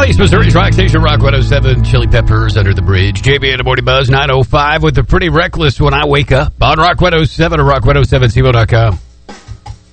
Northeast Missouri's Rock Station, Rock 107, Chili Peppers, Under the Bridge. JB and the Morning Buzz, 9:05 with the Pretty Reckless When I Wake Up on Rock 107 or rock107cbo.com.